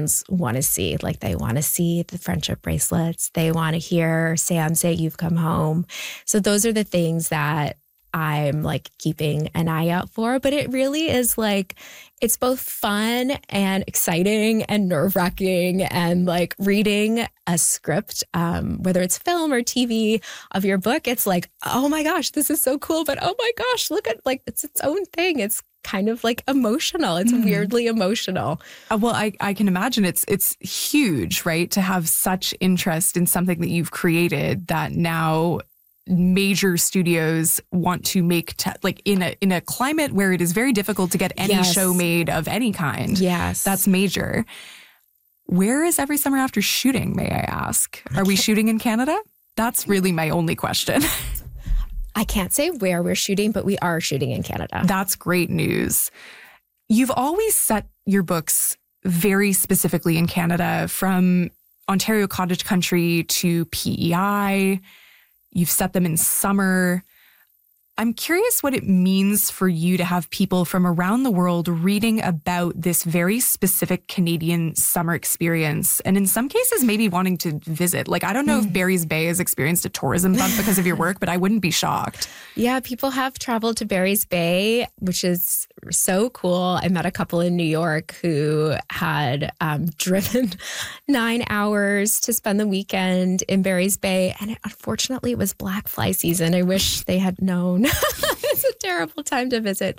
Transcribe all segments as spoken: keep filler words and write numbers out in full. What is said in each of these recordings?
fans want to see. Like they want to see the friendship bracelets. They want to hear Sam say, "You've come home." So those are the things that I'm like keeping an eye out for. But it really is like, it's both fun and exciting and nerve wracking, and like reading a script, um, whether it's film or T V of your book, it's like, oh my gosh, this is so cool. But oh my gosh, look at like, it's its own thing. It's kind of like emotional. It's mm. weirdly emotional. Uh, well, I, I can imagine it's it's huge, right? To have such interest in something that you've created that now major studios want to make te- like in a in a climate where it is very difficult to get any yes. show made of any kind. Yes. That's major. Where is Every Summer After shooting, may I ask? Are we shooting in Canada? That's really my only question. I can't say where we're shooting, but we are shooting in Canada. That's great news. You've always set your books very specifically in Canada, from Ontario Cottage Country to P E I. You've set them in summer. I'm curious what it means for you to have people from around the world reading about this very specific Canadian summer experience, and in some cases maybe wanting to visit. Like, I don't know mm. if Barry's Bay has experienced a tourism bump because of your work, but I wouldn't be shocked. Yeah, people have traveled to Barry's Bay, which is so cool. I met a couple in New York who had um, driven nine hours to spend the weekend in Barry's Bay, and it, unfortunately it was black fly season. I wish they had known. It's a terrible time to visit.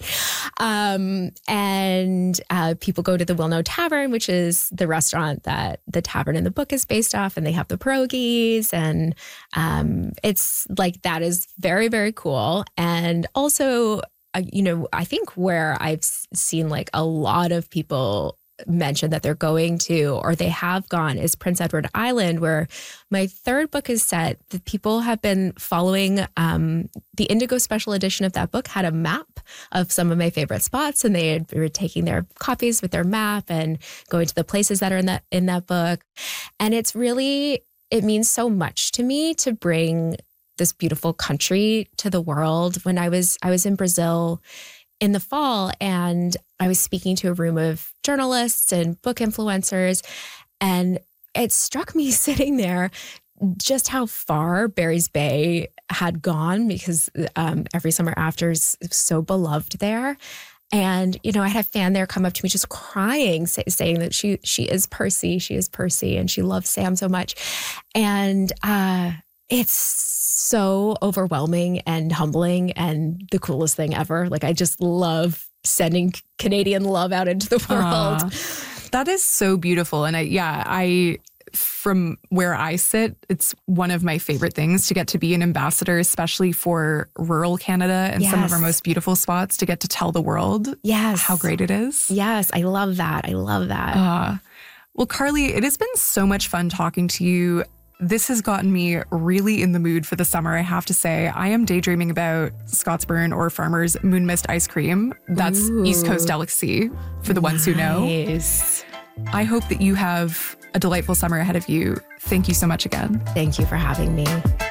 Um, and uh, people go to the Wilno Tavern, which is the restaurant that the tavern in the book is based off, and they have the pierogies, and um, it's like, that is very, very cool. And also, uh, you know, I think where I've seen like a lot of people mention that they're going to, or they have gone, is Prince Edward Island, where my third book is set. The people have been following um, the Indigo special edition of that book had a map of some of my favorite spots, and they had, were taking their copies with their map and going to the places that are in that in that book. And it's really, it means so much to me to bring this beautiful country to the world. When I was I was in Brazil in the fall, and I was speaking to a room of journalists and book influencers, and it struck me sitting there just how far Barry's Bay had gone, because um, Every Summer After is so beloved there. And, you know, I had a fan there come up to me just crying, say, saying that she she is Percy, she is Percy, and she loves Sam so much. And uh, it's so overwhelming and humbling and the coolest thing ever. Like, I just love sending Canadian love out into the world. Aww, that is so beautiful. And I, yeah, I, from where I sit, it's one of my favorite things to get to be an ambassador, especially for rural Canada and yes. some of our most beautiful spots, to get to tell the world yes. how great it is. Yes, I love that. I love that. Uh, well, Carly, it has been so much fun talking to you. This has gotten me really in the mood for the summer, I have to say. I am daydreaming about Scotsburn or Farmer's Moon Mist ice cream. That's Ooh. East Coast delicacy for the ones who know. Nice. I hope that you have a delightful summer ahead of you. Thank you so much again. Thank you for having me.